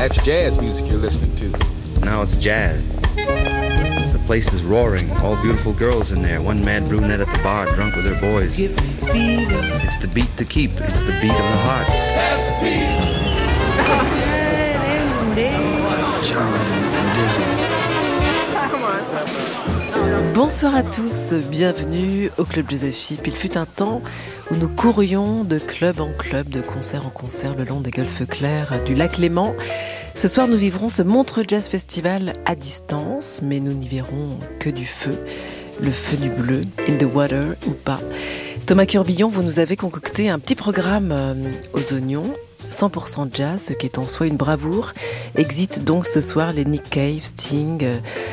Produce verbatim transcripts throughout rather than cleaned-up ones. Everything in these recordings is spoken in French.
That's jazz music you're listening to. Now it's jazz. The place is roaring. All beautiful girls in there. One mad brunette at the bar, drunk with her boys. Give me fever. It's the beat to keep. It's the beat of the heart. That's the beat. Bonsoir à tous, bienvenue au Club Joséphine. Il fut un temps où nous courions de club en club, de concert en concert le long des golfes clairs du lac Léman. Ce soir, nous vivrons ce Montreux Jazz Festival à distance, mais nous n'y verrons que du feu, le feu du bleu, in the water ou pas. Thomas Curbillon, vous nous avez concocté un petit programme aux oignons, cent pour cent jazz, ce qui est en soi une bravoure. Exit donc ce soir les Nick Cave, Sting,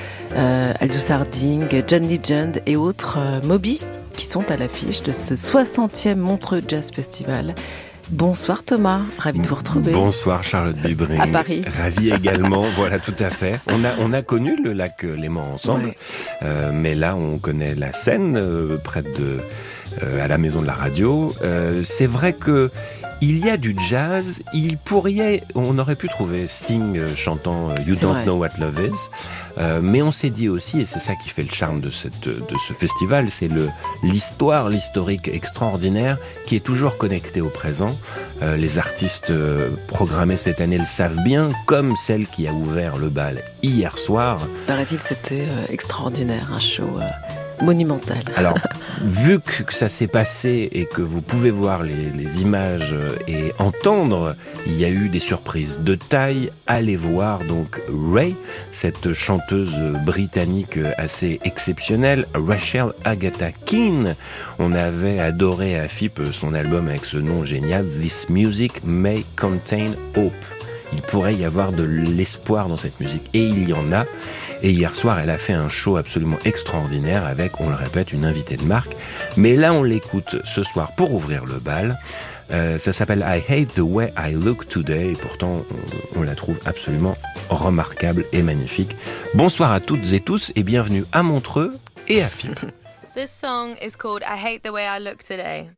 euh, Aldous Harding, John Legend et autres euh, Moby qui sont à l'affiche de ce soixantième Montreux Jazz Festival. Bonsoir Thomas, ravi de vous retrouver. Bonsoir Charlotte Bibring. À Paris. Ravi également, voilà tout à fait. On a, on a connu le lac Léman ensemble, ouais. euh, mais là on connaît la Seine, euh, près de, euh, à la maison de la radio. Euh, c'est vrai que il y a du jazz, il pourrait, on aurait pu trouver Sting chantant You c'est Don't vrai. Know What Love Is, euh, mais on s'est dit aussi, et c'est ça qui fait le charme de, cette, de ce festival, c'est le, l'histoire, l'historique extraordinaire qui est toujours connecté au présent. Euh, les artistes euh, programmés cette année le savent bien, comme celle qui a ouvert le bal hier soir. Paraît-il, c'était euh, extraordinaire, un show euh, monumental. Alors, vu que ça s'est passé et que vous pouvez voir les, les images et entendre, il y a eu des surprises de taille. Allez voir donc Ray, cette chanteuse britannique assez exceptionnelle, Rachel Agatha Keane. On avait adoré à F I P son album avec ce nom génial, This Music May Contain Hope. Il pourrait y avoir de l'espoir dans cette musique, et il y en a. Et hier soir, elle a fait un show absolument extraordinaire avec, on le répète, une invitée de marque. Mais là, on l'écoute ce soir pour ouvrir le bal. Euh, ça s'appelle I Hate the Way I Look Today. Et pourtant, on, on la trouve absolument remarquable et magnifique. Bonsoir à toutes et tous et bienvenue à Montreux et à F I P. This song is called I Hate the Way I Look Today.